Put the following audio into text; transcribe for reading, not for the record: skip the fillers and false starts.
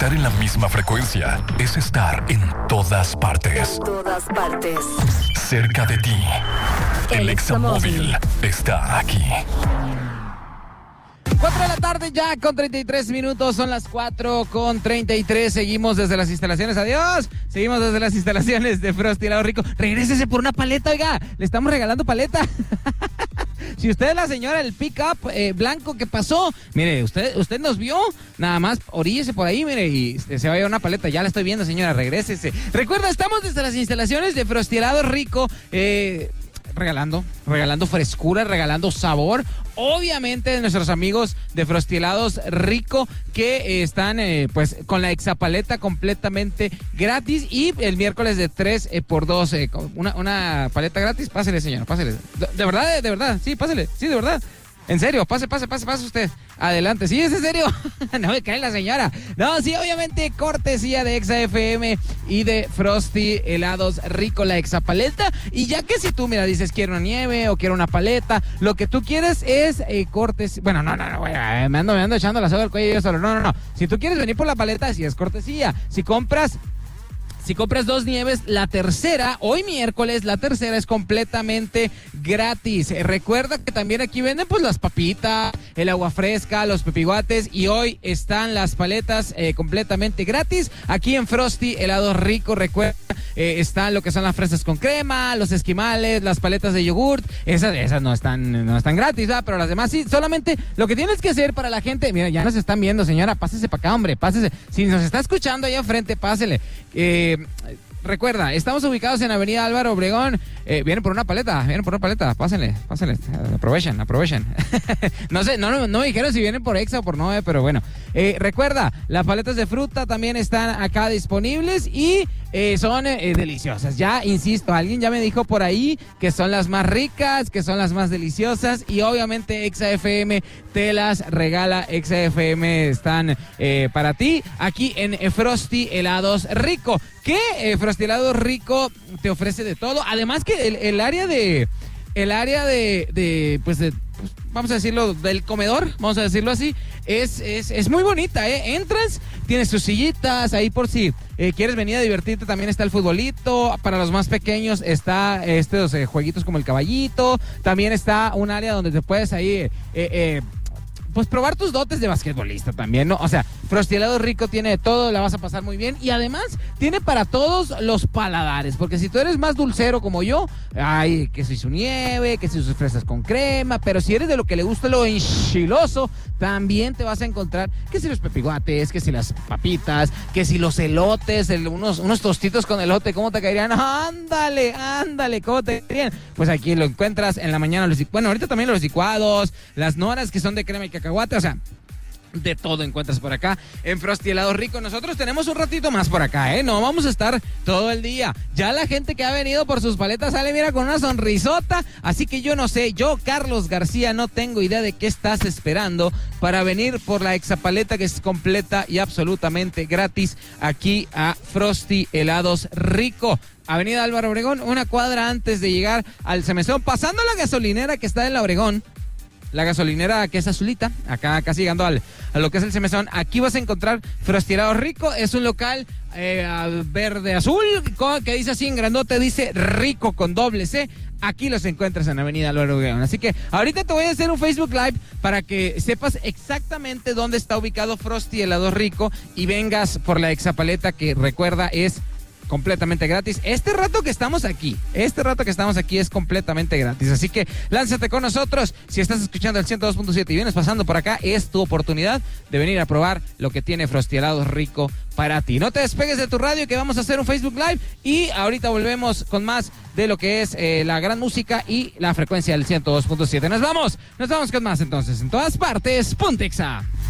Estar en la misma frecuencia es estar en todas partes. En todas partes. Cerca de ti. El Examóvil está aquí. 4 de la tarde ya con 33 minutos, son las 4:33, seguimos desde las instalaciones, adiós, seguimos desde las instalaciones de Frosty Helado Rico. Regrésese por una paleta, oiga, le estamos regalando paleta. Si usted es la señora del pick-up blanco que pasó, mire, usted nos vio, nada más oríllese por ahí, mire, y se va a llevar una paleta, ya la estoy viendo, señora, regrésese. Recuerda, estamos desde las instalaciones de Frosty Helado Rico, regalando frescura, regalando sabor, obviamente de nuestros amigos de Frosty Helados Rico que están pues con la exapaleta completamente gratis, y el miércoles de 3x2 una paleta gratis. Pásele, señora, pásele. De verdad, sí, pásele, sí, de verdad. En serio, pase usted. Adelante, sí, es en serio. No me cae la señora. No, sí, obviamente, cortesía de Exa FM y de Frosty Helados Rico, la exapaleta. Y ya que si tú, mira, dices quiero una nieve o quiero una paleta, lo que tú quieres es cortesía. Bueno, no, güey, me ando echando la soga al cuello yo solo. No. Si tú quieres venir por la paleta, sí es cortesía. Si compras 2 nieves, la tercera, hoy miércoles, la tercera es completamente gratis. Recuerda que también aquí venden pues las papitas, el agua fresca, los pepiguates, y hoy están las paletas completamente gratis. Aquí en Frosty Helado Rico, recuerda, están lo que son las fresas con crema, los esquimales, las paletas de yogurt. Esas no están gratis, ¿verdad? Pero las demás sí. Solamente lo que tienes que hacer para la gente, mira, ya nos están viendo, señora, pásese para acá, hombre, pásese. Si nos está escuchando allá enfrente, pásele. Recuerda, estamos ubicados en Avenida Álvaro Obregón. Vienen por una paleta, pásenle, aprovechen. No sé, no me dijeron si vienen por Exa o por Noe, pero bueno. Recuerda, las paletas de fruta también están acá disponibles y son deliciosas. Ya, insisto, alguien ya me dijo por ahí que son las más ricas, que son las más deliciosas, y obviamente Exa FM te las regala. Exa FM están para ti aquí en Frosty Helados Rico. Que Frosty Helados Rico te ofrece de todo. Además que el área de vamos a decirlo, del comedor, vamos a decirlo así, es muy bonita, entras, tienes tus sillitas ahí por si quieres venir a divertirte. También está el futbolito, para los más pequeños está estos jueguitos como el caballito. También está un área donde te puedes ahí pues probar tus dotes de basquetbolista también, ¿no? O sea, Frosty Helado Rico tiene de todo, la vas a pasar muy bien, y además tiene para todos los paladares, porque si tú eres más dulcero como yo, ay, que si su nieve, que si sus fresas con crema, pero si eres de lo que le gusta lo enchiloso, también te vas a encontrar que si los pepiguates, que si las papitas, que si los elotes, unos tostitos con elote, ¿cómo te caerían? Ándale, ¿cómo te caerían? Pues aquí lo encuentras en la mañana, bueno, ahorita también los licuados, las noras que son de crema y cacahuate, o sea, de todo encuentras por acá en Frosty Helado Rico. Nosotros tenemos un ratito más por acá, no vamos a estar todo el día. Ya la gente que ha venido por sus paletas sale, mira, con una sonrisota. Así que yo no sé, yo, Carlos García, no tengo idea de qué estás esperando para venir por la exapaleta, que es completa y absolutamente gratis aquí a Frosty Helados Rico. Avenida Álvaro Obregón, una cuadra antes de llegar al Semesón, pasando la gasolinera que está en la Obregón. La gasolinera que es azulita, acá casi llegando a lo que es el Semesón. Aquí vas a encontrar Frosty Helado Rico. Es un local verde azul que dice así en grandote, dice Rico con doble C. Aquí los encuentras en Avenida Álvaro Obregón. Así que ahorita te voy a hacer un Facebook Live para que sepas exactamente dónde está ubicado Frosty Helado Rico y vengas por la exapaleta, que recuerda es completamente gratis. Este rato que estamos aquí es completamente gratis. Así que lánzate con nosotros. Si estás escuchando el 102.7 y vienes pasando por acá, es tu oportunidad de venir a probar lo que tiene Frosty Helado Rico para ti. No te despegues de tu radio, que vamos a hacer un Facebook Live y ahorita volvemos con más de lo que es la gran música y la frecuencia del 102.7. Nos vamos con más entonces. En todas partes, Ponte Exa.